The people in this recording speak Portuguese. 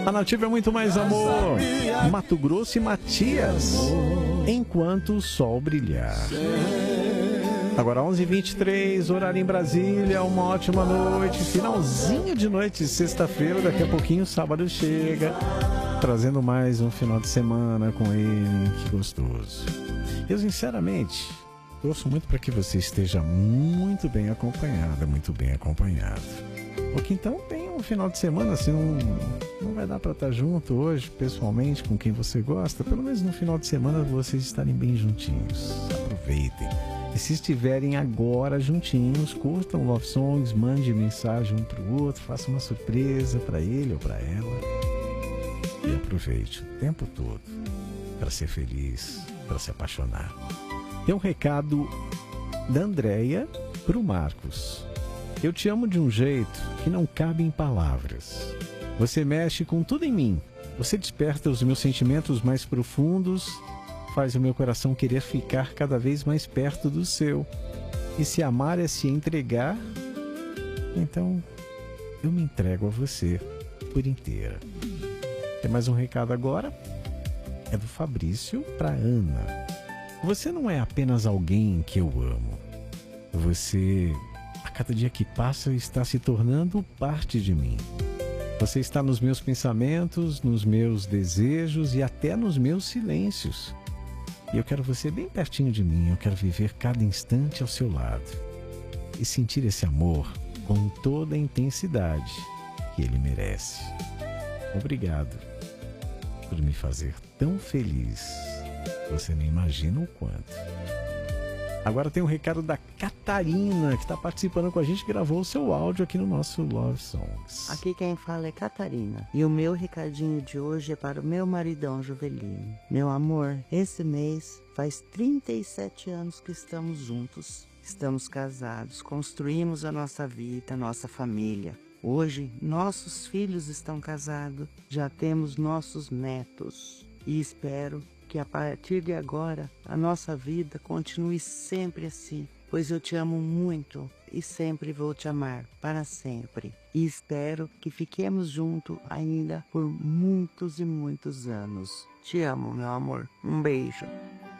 A Nativa é muito mais amor. Mato Grosso e Matias. Enquanto o sol brilhar. Agora 11h23, horário em Brasília, uma ótima noite, finalzinho de noite, sexta-feira, daqui a pouquinho sábado chega, trazendo mais um final de semana com ele, que gostoso. Eu sinceramente torço muito para que você esteja muito bem acompanhada, muito bem acompanhado. Porque então tem um final de semana, se não vai dar para estar junto hoje, pessoalmente, com quem você gosta, pelo menos no final de semana vocês estarem bem juntinhos, aproveitem. E se estiverem agora juntinhos, curtam Love Songs, mande mensagem um para o outro, faça uma surpresa para ele ou para ela. E aproveite o tempo todo para ser feliz, para se apaixonar. Tem um recado da Andréia para o Marcos. Eu te amo de um jeito que não cabe em palavras. Você mexe com tudo em mim. Você desperta os meus sentimentos mais profundos, faz o meu coração querer ficar cada vez mais perto do seu. E se amar é se entregar, então eu me entrego a você por inteira. Tem mais um recado agora? É do Fabrício para Ana. Você não é apenas alguém que eu amo. Você, a cada dia que passa, está se tornando parte de mim. Você está nos meus pensamentos, nos meus desejos e até nos meus silêncios. E eu quero você bem pertinho de mim, eu quero viver cada instante ao seu lado e sentir esse amor com toda a intensidade que ele merece. Obrigado por me fazer tão feliz. Você nem imagina o quanto. Agora tem um recado da Catarina, que está participando com a gente, gravou o seu áudio aqui no nosso Love Songs. Aqui quem fala é Catarina. E o meu recadinho de hoje é para o meu maridão Juvelino. Meu amor, esse mês faz 37 anos que estamos juntos. Estamos casados, construímos a nossa vida, a nossa família. Hoje, nossos filhos estão casados, já temos nossos netos. E espero que a partir de agora a nossa vida continue sempre assim, pois eu te amo muito e sempre vou te amar para sempre. E espero que fiquemos juntos ainda por muitos e muitos anos. Te amo, meu amor. Um beijo.